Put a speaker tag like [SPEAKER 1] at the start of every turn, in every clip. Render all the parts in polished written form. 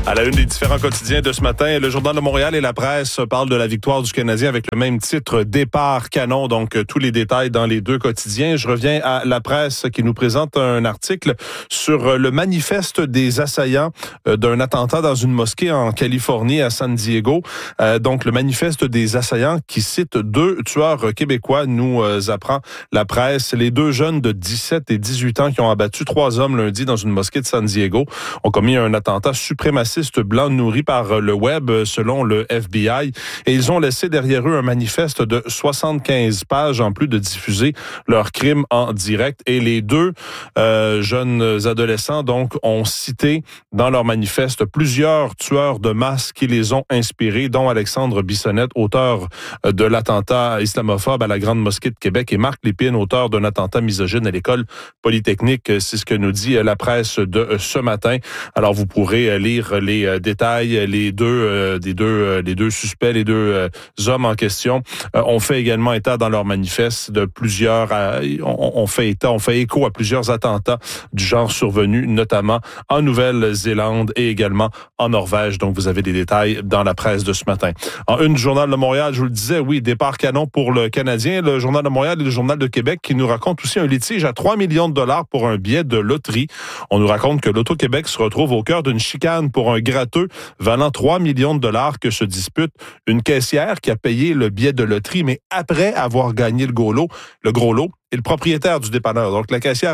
[SPEAKER 1] À la une des différents quotidiens de ce matin, le Journal de Montréal et la presse parlent de la victoire du Canadien avec le même titre, Départ canon. Donc, tous les détails dans les deux quotidiens. Je reviens à la presse qui nous présente un article sur le manifeste des assaillants d'un attentat dans une mosquée en Californie, à San Diego. Donc, le manifeste des assaillants qui cite 2 tueurs québécois, nous apprend la presse. Les 2 jeunes de 17 et 18 ans qui ont abattu 3 hommes lundi dans une mosquée de San Diego ont commis un attentat suprémaciste blanc nourri par le web, selon le FBI. Et ils ont laissé derrière eux un manifeste de 75 pages en plus de diffuser leurs crimes en direct. Et les 2 jeunes adolescents, donc, ont cité dans leur manifeste plusieurs tueurs de masse qui les ont inspirés, dont Alexandre Bissonnette, auteur de l'attentat islamophobe à la Grande Mosquée de Québec, et Marc Lépine, auteur d'un attentat misogyne à l'École polytechnique. C'est ce que nous dit la presse de ce matin. Alors, vous pourrez lire les détails, les deux suspects, les 2 hommes en question ont fait également état dans leur manifeste de plusieurs, ont fait écho à plusieurs attentats du genre survenus, notamment en Nouvelle-Zélande et également en Norvège. Donc, vous avez des détails dans la presse de ce matin. En une du Journal de Montréal, je vous le disais, oui, départ canon pour le Canadien. Le Journal de Montréal et le Journal de Québec qui nous racontent aussi un litige à 3 millions de dollars pour un billet de loterie. On nous raconte que l'Auto-Québec se retrouve au cœur d'une chicane pour un gratteux valant 3 millions de dollars que se dispute une caissière qui a payé le billet de loterie, mais après avoir gagné le gros lot, et le propriétaire du dépanneur. Donc, la caissière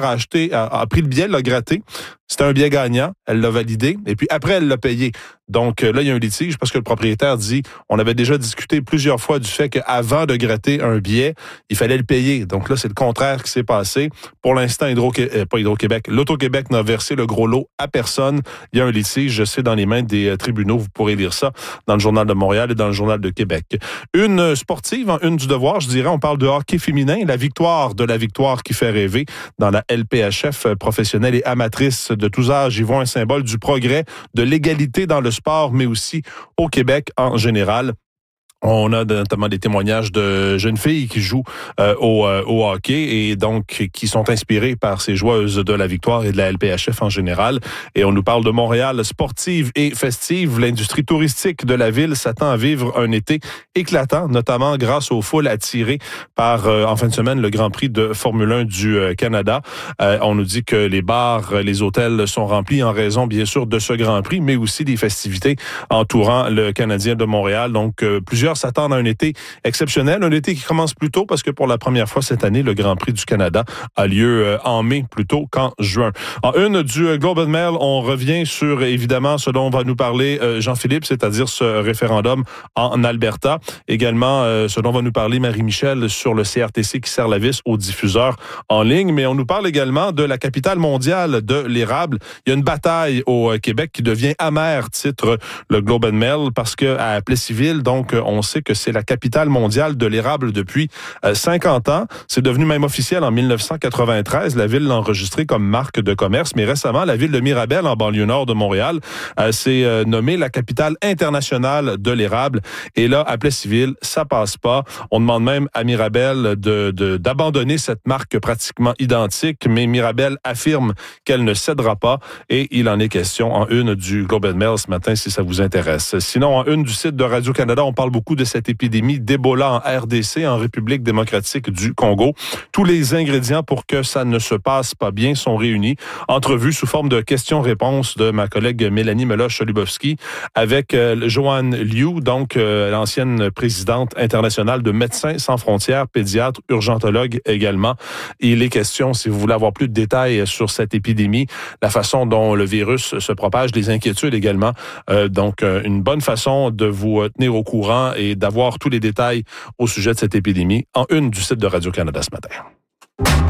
[SPEAKER 1] a pris le billet, l'a gratté. C'était un billet gagnant. Elle l'a validé. Et puis, après, elle l'a payé. Donc, là, il y a un litige parce que le propriétaire dit, on avait déjà discuté plusieurs fois du fait qu'avant de gratter un billet, il fallait le payer. Donc là, c'est le contraire qui s'est passé. Pour l'instant, l'Auto-Québec n'a versé le gros lot à personne. Il y a un litige, c'est dans les mains des tribunaux. Vous pourrez lire ça dans le Journal de Montréal et dans le Journal de Québec. Une sportive, en une du Devoir, je dirais, on parle de hockey féminin. La victoire qui fait rêver dans la LPHF professionnelle et amatrice de tous âges. Ils voient un symbole du progrès, de l'égalité dans le sport, mais aussi au Québec en général. On a notamment des témoignages de jeunes filles qui jouent au hockey et donc qui sont inspirées par ces joueuses de la victoire et de la LPHF en général. Et on nous parle de Montréal sportive et festive. L'industrie touristique de la ville s'attend à vivre un été éclatant, notamment grâce aux foules attirées par, en fin de semaine, le Grand Prix de Formule 1 du Canada. On nous dit que les bars, les hôtels sont remplis en raison, bien sûr, de ce Grand Prix, mais aussi des festivités entourant le Canadien de Montréal. Donc, plusieurs s'attendent à un été exceptionnel, un été qui commence plus tôt parce que pour la première fois cette année, le Grand Prix du Canada a lieu en mai plutôt qu'en juin. En une du Globe and Mail, on revient sur, évidemment, ce dont va nous parler Jean-Philippe, c'est-à-dire ce référendum en Alberta. Également, ce dont va nous parler Marie-Michel sur le CRTC qui serre la vis aux diffuseurs en ligne. Mais on nous parle également de la capitale mondiale de l'érable. Il y a une bataille au Québec qui devient amère, titre le Globe and Mail, parce que à Plessisville, donc, on sait que c'est la capitale mondiale de l'érable depuis 50 ans. C'est devenu même officiel en 1993. La ville l'a enregistré comme marque de commerce. Mais récemment, la ville de Mirabel, en banlieue nord de Montréal, s'est nommée la capitale internationale de l'érable. Et là, à Plessisville, ça passe pas. On demande même à Mirabel d'abandonner cette marque pratiquement identique. Mais Mirabel affirme qu'elle ne cédera pas. Et il en est question en une du Globe and Mail ce matin, si ça vous intéresse. Sinon, en une du site de Radio-Canada, on parle beaucoup de cette épidémie d'Ebola en RDC, en République démocratique du Congo. Tous les ingrédients pour que ça ne se passe pas bien sont réunis. Entrevue sous forme de questions-réponses de ma collègue Mélanie Meloche-Lubowski avec Joanne Liu, donc l'ancienne présidente internationale de Médecins sans frontières, pédiatre, urgentologue également. Il est question, si vous voulez avoir plus de détails sur cette épidémie, la façon dont le virus se propage, les inquiétudes également. Donc, une bonne façon de vous tenir au courant et d'avoir tous les détails au sujet de cette épidémie en une du site de Radio-Canada ce matin.